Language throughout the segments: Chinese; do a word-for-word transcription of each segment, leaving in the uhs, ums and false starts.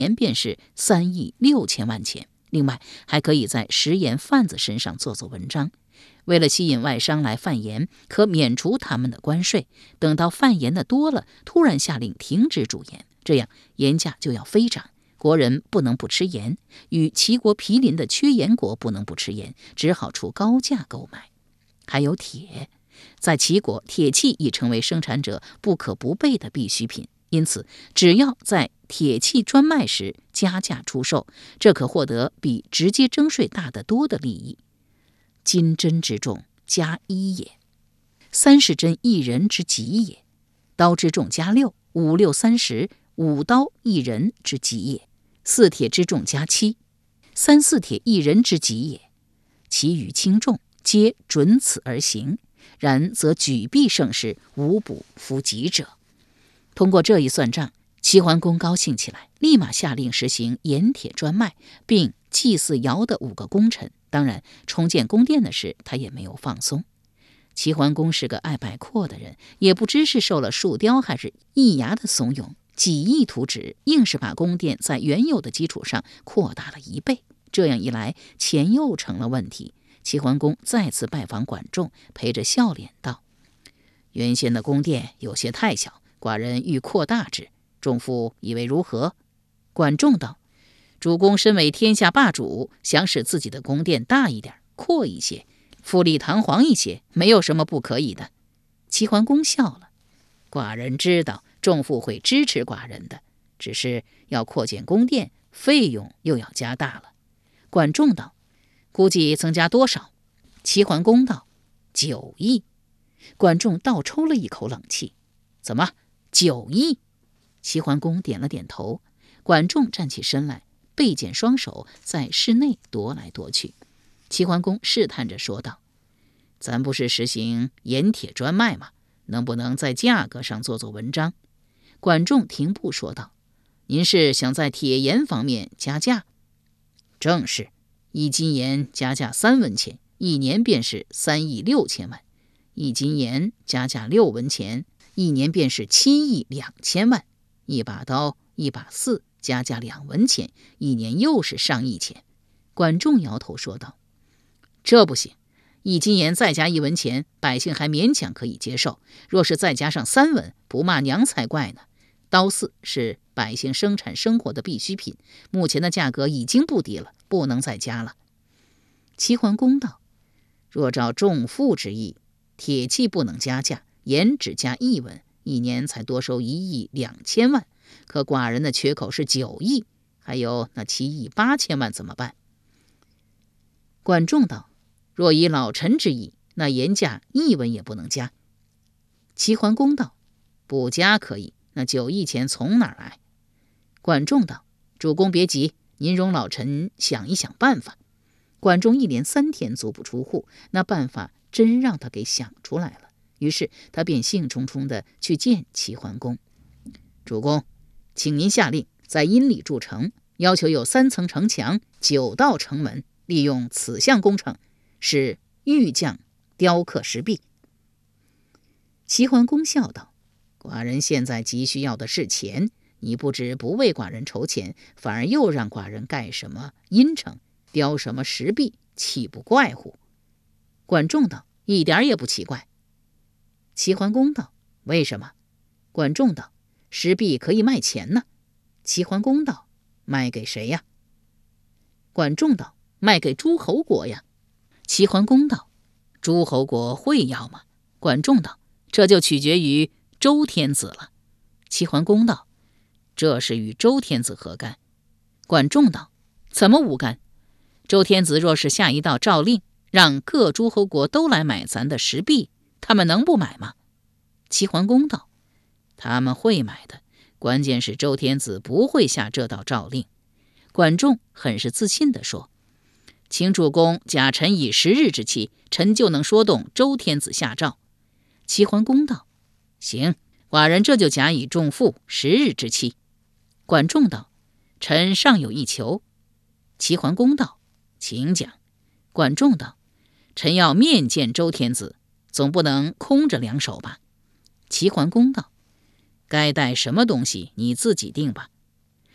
年便是三亿六千万钱。另外，还可以在食盐贩子身上做做文章。为了吸引外商来贩盐，可免除他们的关税。等到贩盐的多了，突然下令停止煮盐，这样盐价就要飞涨。国人不能不吃盐，与齐国毗邻的缺盐国不能不吃盐，只好出高价购买。还有铁，在齐国，铁器已成为生产者不可不备的必需品，因此只要在铁器专卖时加价出售，这可获得比直接征税大得多的利益。金针之重，加一也；三十针一人之极也。刀之重加六，五六三十，五刀一人之极也。四铁之重加七，三四铁一人之极也。其余轻重皆准此而行，然则举必胜事，无补夫吉者。通过这一算账，齐桓公高兴起来，立马下令实行盐铁专卖，并祭祀尧的五个功臣。当然，重建宫殿的事他也没有放松。齐桓公是个爱摆阔的人，也不知是受了树雕还是易牙的怂恿，几亿图纸，硬是把宫殿在原有的基础上扩大了一倍。这样一来，钱又成了问题。齐桓公再次拜访管仲，陪着笑脸道：“原先的宫殿有些太小，寡人欲扩大之，仲父以为如何？”管仲道：“主公身为天下霸主，想使自己的宫殿大一点、阔一些，富丽堂皇一些，没有什么不可以的。”齐桓公笑了：“寡人知道仲父会支持寡人的，只是要扩建宫殿，费用又要加大了。”管仲道：“估计增加多少？”齐桓公道：“九亿。”管仲倒抽了一口冷气：“怎么九亿？”齐桓公点了点头。管仲站起身来，背剪双手在室内踱来踱去。齐桓公试探着说道：“咱不是实行盐铁专卖吗？能不能在价格上做做文章？”管仲停步说道：“您是想在铁盐方面加价？”“正是，一斤盐加价三文钱，一年便是三亿六千万；一斤盐加价六文钱，一年便是七亿两千万；一把刀、一把四加价两文钱，一年又是上亿钱。”管仲摇头说道：“这不行，一斤盐再加一文钱，百姓还勉强可以接受；若是再加上三文，不骂娘才怪呢。刀四是百姓生产生活的必需品，目前的价格已经不低了，不能再加了。”齐桓公道：“若照仲父之意，铁器不能加价，盐只加一文，一年才多收一亿两千万。可寡人的缺口是九亿，还有那七亿八千万怎么办？”管仲道：“若以老臣之意，那盐价一文也不能加。”齐桓公道：“不加可以，那九亿钱从哪儿来？”管仲道：“主公别急，您容老臣想一想办法。”管仲一连三天足不出户，那办法真让他给想出来了。于是他便兴冲冲地去见齐桓公：“主公，请您下令在阴里筑城，要求有三层城墙、九道城门，利用此项工程，使玉匠雕刻石壁。”齐桓公笑道：“寡人现在急需要的是钱，你不止不为寡人筹钱，反而又让寡人盖什么阴城，雕什么石壁，岂不怪乎？”管仲道：“一点也不奇怪。”齐桓公道：“为什么？”管仲道：“石壁可以卖钱呢。”齐桓公道：“卖给谁呀？”管仲道：“卖给诸侯国呀。”齐桓公道：“诸侯国会要吗？”管仲道：“这就取决于周天子了。”齐桓公道：“这事与周天子何干？”管仲道：“怎么无干？周天子若是下一道诏令，让各诸侯国都来买咱的石壁，他们能不买吗？”齐桓公道：“他们会买的，关键是周天子不会下这道诏令。”管仲很是自信地说：“请主公假臣以十日之期，臣就能说动周天子下诏。”齐桓公道：“行，寡人这就假以仲父十日之期。”管仲道：“臣尚有一求。”齐桓公道：“请讲。”管仲道：“臣要面见周天子，总不能空着两手吧？”齐桓公道：“该带什么东西你自己定吧。”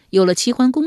有了齐桓公